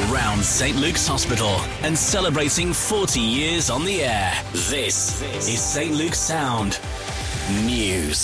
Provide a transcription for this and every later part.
around St Luke's Hospital and celebrating 40 years on the air. This is St Luke's Sound News.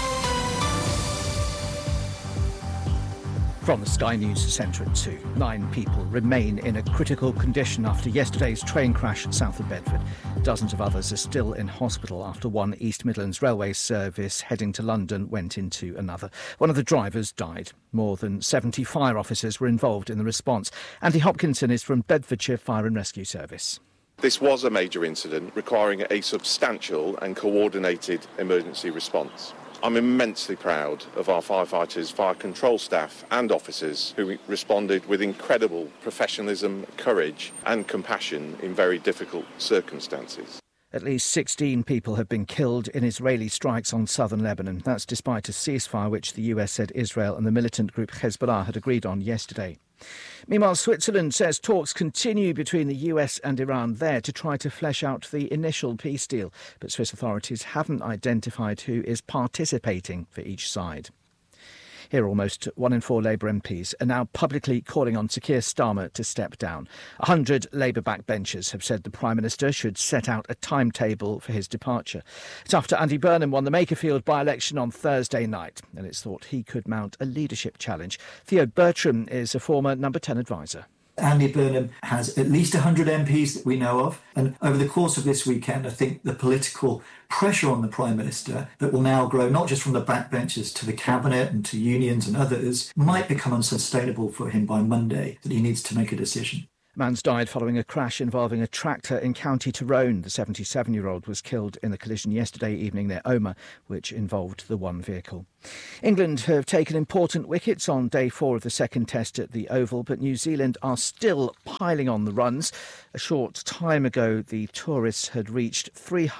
From the Sky News Centre at 2, 9 people remain in a critical condition after yesterday's train crash south of Bedford. Dozens of others are still in hospital after one East Midlands railway service heading to London went into another. One of the drivers died. More than 70 fire officers were involved in the response. Andy Hopkinson is from Bedfordshire Fire and Rescue Service. This was a major incident requiring a substantial and coordinated emergency response. I'm immensely proud of our firefighters, fire control staff and officers who responded with incredible professionalism, courage and compassion in very difficult circumstances. At least 16 people have been killed in Israeli strikes on southern Lebanon. That's despite a ceasefire which the US said Israel and the militant group Hezbollah had agreed on yesterday. Meanwhile, Switzerland says talks continue between the US and Iran there to try to flesh out the initial peace deal. But Swiss authorities haven't identified who is participating for each side. Here, almost 1 in 4 Labour MPs are now publicly calling on Sir Keir Starmer to step down. 100 Labour backbenchers have said the Prime Minister should set out a timetable for his departure. It's after Andy Burnham won the Makerfield by-election on Thursday night, and it's thought he could mount a leadership challenge. Theo Bertram is a former Number 10 advisor. Andy Burnham has at least 100 MPs that we know of. And over the course of this weekend, I think the political pressure on the Prime Minister that will now grow not just from the backbenchers to the Cabinet and to unions and others might become unsustainable for him by Monday, that he needs to make a decision. A man's died following a crash involving a tractor in County Tyrone. The 77-year-old was killed in a collision yesterday evening near Omagh, which involved the one vehicle. England have taken important wickets on day 4 of the second test at the Oval, but New Zealand are still piling on the runs. A short time ago, the tourists had reached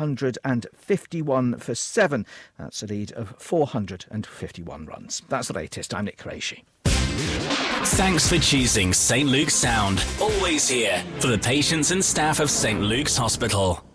351 for 7. That's a lead of 451 runs. That's the latest. I'm Nick Qureshi. Thanks for choosing St Luke's Sound. Always here for the patients and staff of St Luke's Hospital.